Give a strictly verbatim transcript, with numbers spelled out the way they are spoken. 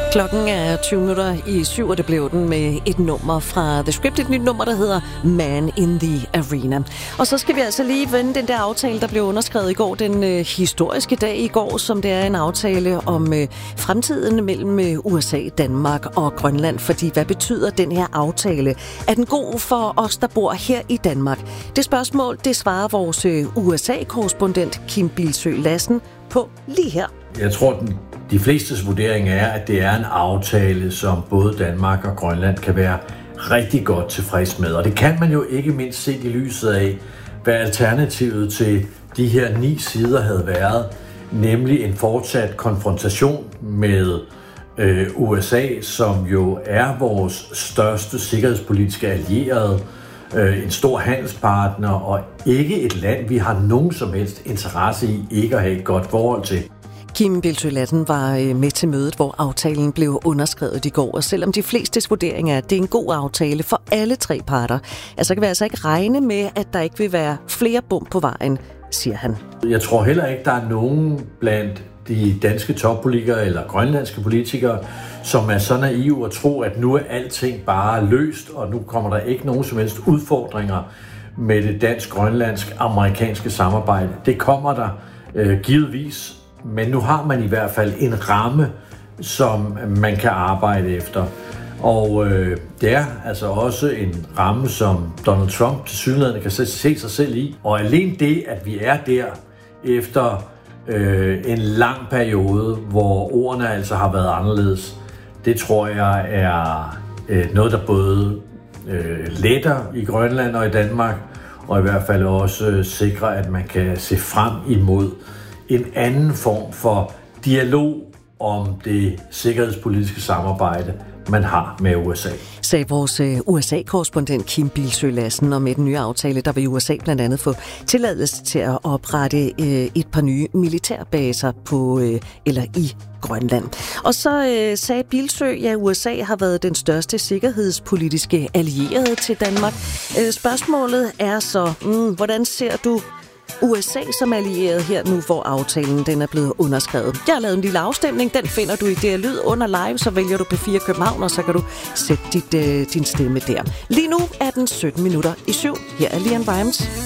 Klokken er tyve minutter i syv, og det blev den med et nummer fra The Script, et nyt nummer, der hedder Man in the Arena. Og så skal vi altså lige vende den der aftale, der blev underskrevet i går, den øh, historiske dag i går, som det er en aftale om øh, fremtiden mellem øh, U S A, Danmark og Grønland. Fordi hvad betyder den her aftale? Er den god for os, der bor her i Danmark? Det spørgsmål, det svarer vores øh, U S A-korrespondent Kim Bildsøe Lassen på lige her. Jeg tror, den De flestes vurdering er, at det er en aftale, som både Danmark og Grønland kan være rigtig godt tilfreds med. Og det kan man jo ikke mindst se i lyset af, hvad alternativet til de her ni sider havde været, nemlig en fortsat konfrontation med øh, U S A, som jo er vores største sikkerhedspolitiske allierede, øh, en stor handelspartner og ikke et land, vi har nogen som helst interesse i ikke at have et godt forhold til. Kim Bildsøe Lassen var med til mødet, hvor aftalen blev underskrevet i går, og selvom de flestes vurdering er, at det er en god aftale for alle tre parter, altså kan vi altså ikke regne med, at der ikke vil være flere bump på vejen, siger han. Jeg tror heller ikke, der er nogen blandt de danske toppolitikere eller grønlandske politikere, som er så naive at tro, at nu er alting bare løst, og nu kommer der ikke nogen som helst udfordringer med det dansk-grønlandsk-amerikanske samarbejde. Det kommer der øh, givetvis. Men nu har man i hvert fald en ramme, som man kan arbejde efter. Og øh, det er altså også en ramme, som Donald Trump tilsyneladende kan se, se sig selv i. Og alene det, at vi er der efter øh, en lang periode, hvor ordene altså har været anderledes, det tror jeg er øh, noget, der både øh, letter i Grønland og i Danmark, og i hvert fald også øh, sikrer, at man kan se frem imod en anden form for dialog om det sikkerhedspolitiske samarbejde, man har med U S A. Sagde vores U S A-korrespondent Kim Bildsøe Lassen, og med den nye aftale, der vil U S A blandt andet få tilladelse til at oprette et par nye militærbaser på eller i Grønland. Og så øh, sagde Bildsøe, at ja, U S A har været den største sikkerhedspolitiske allierede til Danmark. Øh, spørgsmålet er så, mm, hvordan ser du U S A som allieret her nu, hvor aftalen den er blevet underskrevet? Jeg har lavet en lille afstemning, den finder du i D R Lyd under live, så vælger du P fire København, og så kan du sætte dit, øh, din stemme der. Lige nu er den sytten minutter i syv. Her er Lian Vimes.